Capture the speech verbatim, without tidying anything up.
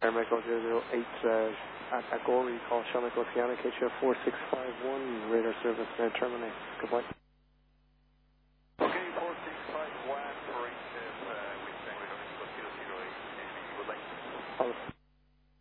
Air Echo zero zero eight uh, at Agori, call Shamik Oceanic, H F four six five one, radar service now terminate. Goodbye. Okay, four six five one for H F, uh, with Tango zero zero eight, goodbye. All right.